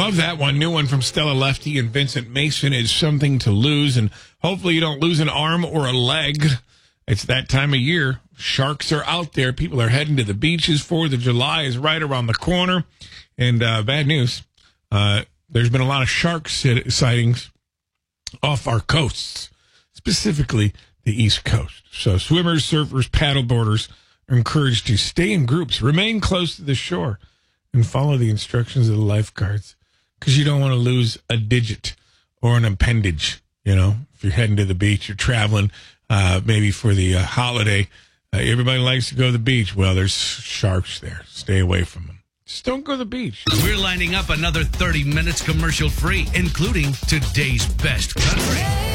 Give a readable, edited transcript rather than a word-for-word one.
Love that one. New one from Stella Lefty and Vincent Mason is Something to Lose. And hopefully you don't lose an arm or a leg. It's that time of year. Sharks are out there. People are heading to the beaches. 4th of July is right around the corner. And bad news. There's been a lot of shark sightings off our coasts, specifically the East Coast. So swimmers, surfers, paddleboarders are encouraged to stay in groups, remain close to the shore, and follow the instructions of the lifeguards, because you don't want to lose a digit or an appendage. You know, if you're heading to the beach, you're traveling maybe for the holiday. Everybody likes to go to the beach. Well, there's sharks there. Stay away from them. Just don't go to the beach. We're lining up another 30 minutes commercial free, including today's best country.